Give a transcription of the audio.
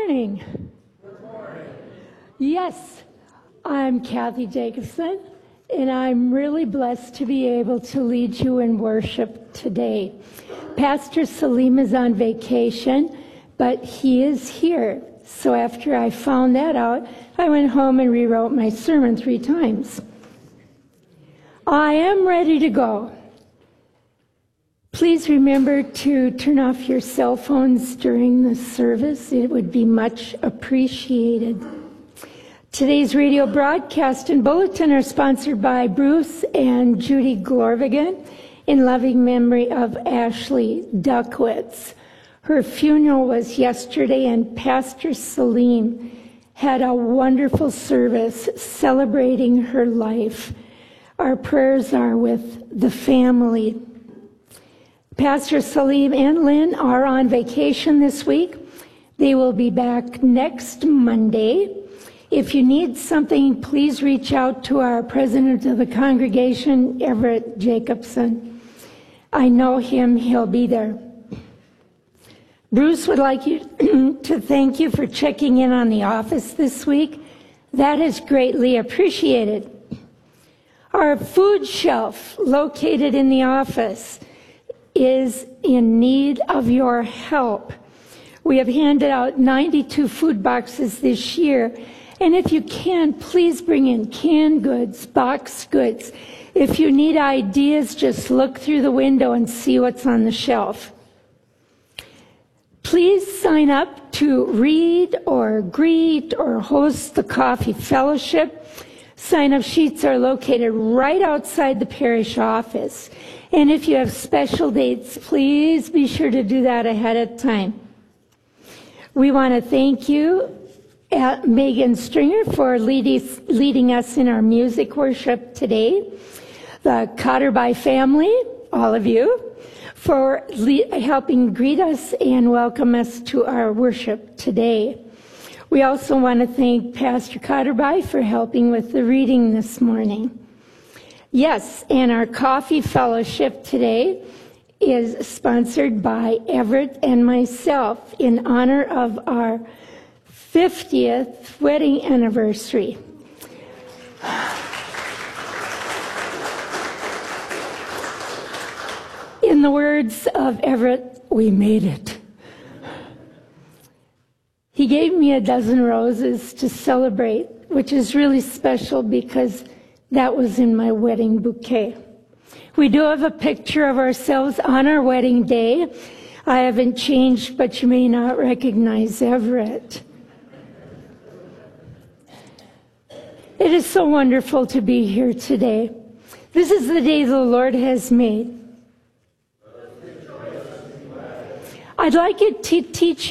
morning. Good morning. Yes, I'm Kathy Jacobson, and I'm really blessed to be able to lead you in worship today. Pastor Salim is on vacation, but he is here. So after I found that out, I went home and rewrote my sermon 3 times. I am ready to go. Please remember to turn off your cell phones during the service. It would be much appreciated. Today's radio broadcast and bulletin are sponsored by Bruce and Judy Glorvigan in loving memory of Ashley Duckwitz. Her funeral was yesterday, and Pastor Salim had a wonderful service celebrating her life. Our prayers are with the family. Pastor Salim and Lynn are on vacation this week. They will be back next Monday. If you need something, please reach out to our president of the congregation, Everett Jacobson. I know him, he'll be there. Bruce would like you to thank you for checking in on the office this week. That is greatly appreciated. Our food shelf located in the office is in need of your help. We have handed out 92 food boxes this year, and if you can, please bring in canned goods, boxed goods. If you need ideas, just look through the window and see what's on the shelf. Please sign up to read or greet or host the coffee fellowship. Sign-up sheets are located right outside the parish office. And if you have special dates, please be sure to do that ahead of time. We want to thank you, Megan Stringer, for leading us in our music worship today. The Cotterby family, all of you, for helping greet us and welcome us to our worship today. We also want to thank Pastor Cotterby for helping with the reading this morning. Yes, and our coffee fellowship today is sponsored by Everett and myself in honor of our 50th wedding anniversary. In the words of Everett, we made it. He gave me a dozen roses to celebrate, which is really special because that was in my wedding bouquet. We do have a picture of ourselves on our wedding day. I haven't changed, but you may not recognize Everett. It is so wonderful to be here today. This is the day the Lord has made. I'd like you to teach